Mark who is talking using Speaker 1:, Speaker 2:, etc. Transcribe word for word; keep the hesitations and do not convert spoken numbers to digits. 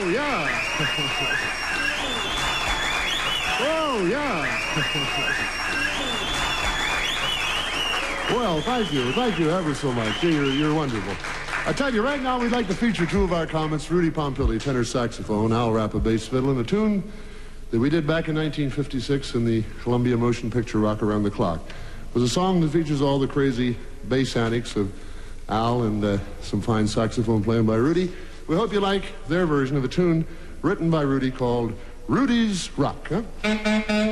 Speaker 1: Oh, yeah. Oh, yeah. Well, thank you. Thank you ever so much. You're, you're wonderful. I tell you, right now we'd like to feature two of our comments, Rudy Pompili, tenor saxophone, Al Rappa, bass fiddle, and a tune that we did back in nineteen fifty-six in the Columbia motion picture Rock Around the Clock. It was a song that features all the crazy bass antics of Al and uh, some fine saxophone playing by Rudy. We hope you like their version of a tune written by Rudy called Rudy's Rock. Huh?